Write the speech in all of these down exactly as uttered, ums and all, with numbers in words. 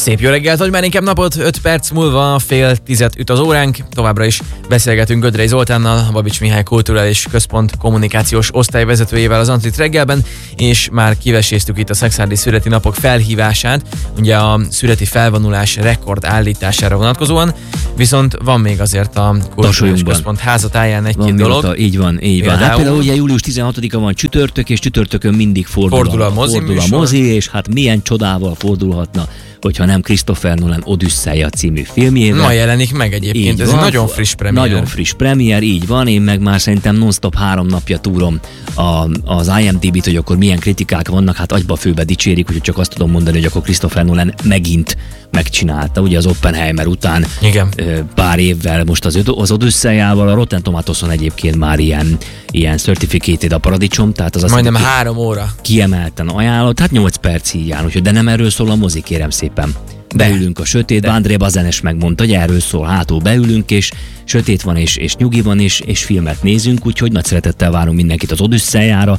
Szép jó reggelt, hogy már inkább napot, öt perc múlva fél tizet üt az óránk. Továbbra is beszélgetünk Gödrei Zoltánnal, a Babics Mihály Kulturális Központ kommunikációs osztályvezetőjével az Antlit reggelben, és már kiveséztük itt a szekszárdi születi napok felhívását, ugye a születi felvonulás rekord állítására vonatkozóan, viszont van még azért a Kulturális Központ házatáján egy-két dolog. Mióta, így van, így van. Hát például ugye július tizenhatodika van csütörtök, és csütörtökön mindig fordul, fordul a, a mozi, fordul a mozi és hát milyen csodával fordulhatna, hogyha nem Christopher Nolan Odüsszeia című filmjével. Ma jelenik meg egyébként, így ez van, egy nagyon friss premier. Nagyon friss premier, így van, én meg már szerintem non-stop három napja túrom a, az I M D B-t, hogy akkor milyen kritikák vannak, hát agyba főbe dicsérik, úgyhogy csak azt tudom mondani, hogy akkor Christopher Nolan megint megcsinálta, ugye az Oppenheimer után. Igen. Pár évvel most az, az Odüsszeiával, a Rotten Tomatoeson egyébként már ilyen, ilyen certificated a paradicsom, tehát az azt majdnem három óra. Kiemelten ajánlott, hát nyolc perc így áll, úgyhogy de nem erről szól a mozi, kérem szépen. Beülünk a sötétbe, André Bazenes megmondta, hogy erről szól, hátul beülünk, és sötét van, és, és nyugi van, és, és filmet nézünk, úgyhogy nagy szeretettel várunk mindenkit az Odüsszeiára.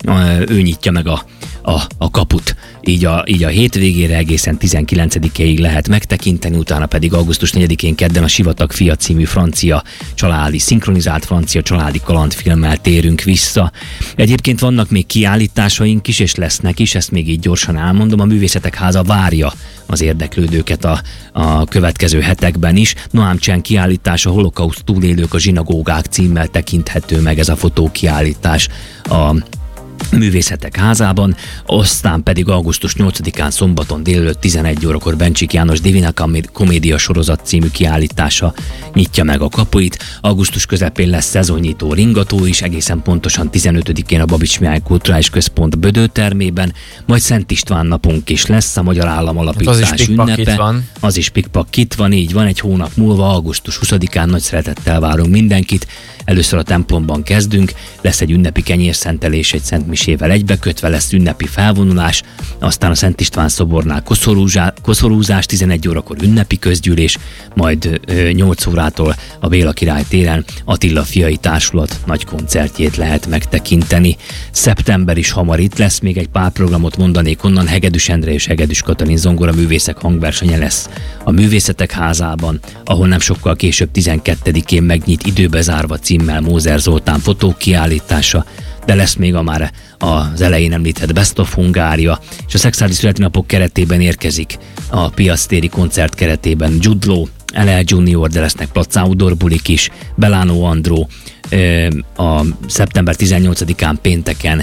Ő nyitja meg a, a, a kaput, így a, így a hétvégére egészen tizenkilencedikéig lehet megtekinteni, utána pedig augusztus negyedikén kedden a Sivatag fia című francia családi, szinkronizált francia családi kalandfilmmel térünk vissza. Egyébként vannak még kiállításaink is, és lesznek is, ezt még így gyorsan elmondom. A Művészetek Háza várja az érdeklődőket a, a következő hetekben is. Noam Csen kiállítása, Holokauszt túlélők a zsinagógák címmel tekinthető meg ez a fotókiállítás a Művészetek Házában, aztán pedig augusztus nyolcadikán szombaton délelőtt tizenegy órakor Bencsik János Divina Komédia sorozat című kiállítása nyitja meg a kapuit. Augusztus közepén lesz szezonnyitó ringató is, egészen pontosan tizenötödikén a Babics Mihály Kulturális Központ Bödőtermében, majd Szent István napunk is lesz, a Magyar Állam Alapítás hát az is ünnepe. Van. Az is pikpak van, így van, egy hónap múlva, augusztus huszadikán nagy szeretettel várunk mindenkit. Először a templomban kezdünk, lesz egy ünnepi kenyérszentelés egy Szent Misével egybekötve, lesz ünnepi felvonulás, aztán a Szent István szobornál koszorúzás, tizenegy órakor ünnepi közgyűlés, majd ö, nyolc órától a Béla Király téren Attila Fiai Társulat nagy koncertjét lehet megtekinteni. Szeptember is hamar itt lesz, még egy pár programot mondanék onnan. Hegedűs Endre és Hegedűs Katalin zongora művészek hangversenye lesz a Művészetek Házában, ahol nem sokkal később tizenkettedikén megnyit Időbe zárva címmel Mózer Zoltán fotókiállítása, de lesz még a már az elején említett Best of Hungária, és a szekszárdi születinapok keretében érkezik a piactéri koncert keretében Jude Law, el el Junior, de lesznek Platz Outdoor bulik is, Belano Andró, a szeptember tizennyolcadikán pénteken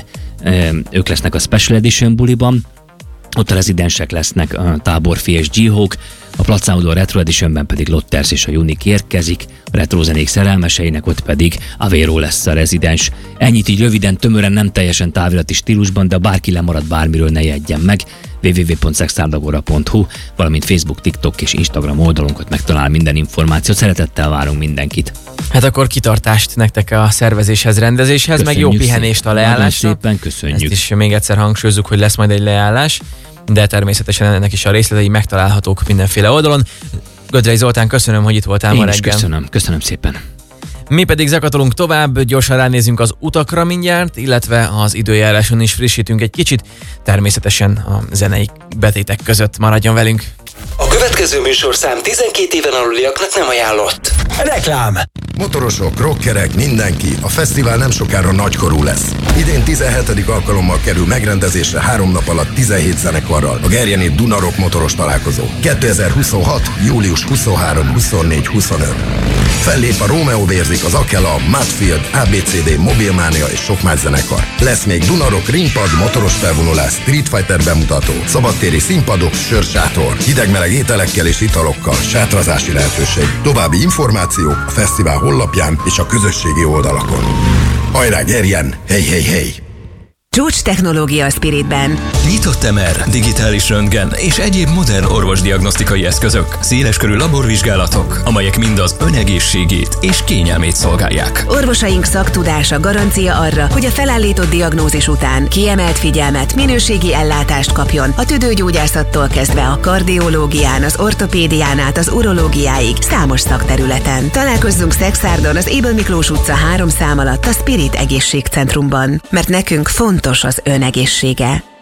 ők lesznek a Special Edition buliban, ott a rezidensek lesznek a Táborfi és G-Hawk, a Platz Outdoor Retro Editionben pedig Lotters és a Unique érkezik, a retro zenék szerelmeseinek ott pedig Avero lesz a rezidens. Ennyit így röviden, tömören, nem teljesen távirati stílusban, de bárki lemarad bármiről, ne jegyen meg. double-u double-u double-u pont szexárdagora pont hu, valamint Facebook, TikTok és Instagram oldalunkat megtalál minden információt. Szeretettel várunk mindenkit. Hát akkor kitartást nektek a szervezéshez, rendezéshez, köszönjük, meg jó pihenést a leállásra. Szépen köszönjük. Ezt is még egyszer hangsúlyozzuk, hogy lesz majd egy leállás, de természetesen ennek is a részletei megtalálhatók mindenféle oldalon. Gödrei Zoltán, köszönöm, hogy itt voltál ma reggel. Köszönöm, köszönöm szépen. Mi pedig zakatolunk tovább, gyorsan ránézünk az utakra mindjárt, illetve az időjáráson is frissítünk egy kicsit, természetesen a zenei betétek között. Maradjon velünk! A következő műsorszám tizenkét éven aluliaknak nem ajánlott. Reklám! Motorosok, rockerek, mindenki, a fesztivál nem sokára nagykorú lesz. Idén tizenhetedik alkalommal kerül megrendezésre három nap alatt tizenhét zenekarral a Gerjeni Dunarock motoros találkozó. kétezer-huszonhat. július huszonharmadika, huszonnégyedike, huszonötödike Fellép a Romeo Vérzik, az Akela, Mudfield, á bé cé dé, Mobilmania és sok más zenekar. Lesz még Dunarock, ringpad, motoros felvonulás, Street Fighter bemutató, szabadtéri színpadok, sörsátor, hidegmeleg ételekkel és italokkal, sátrazási lehetőség. További információk a fesztivál honlapján és a közösségi oldalakon. Hajrá, Gerjen! Hey, hey, hey! Csúcs technológia a Spiritben. Nyitott em er, digitális röntgen és egyéb modern orvosdiagnosztikai eszközök, széleskörű laborvizsgálatok, amelyek mind az önegészségét és kényelmét szolgálják. Orvosaink szaktudása garancia arra, hogy a felállított diagnózis után kiemelt figyelmet, minőségi ellátást kapjon a tüdőgyógyászattól kezdve a kardiológián, az ortopédián át az urológiáig számos szakterületen. Találkozzunk Szexárdon az Ébel Miklós utca három szám alatt a Spirit Egészségcentrumban, mert nekünk fontos az ön egészsége.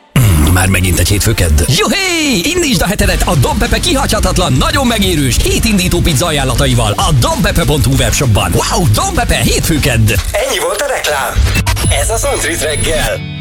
Már megint egy hétfőkedd. Juhé! Indítsd a hetedet a Don Pepe kihagyhatatlan, nagyon megérős, hétindító pizza ajánlataival a donpepe pont hu webshopban. Wow, Don Pepe hétfőkedd! Ennyi volt a reklám. Ez az Antrit reggel.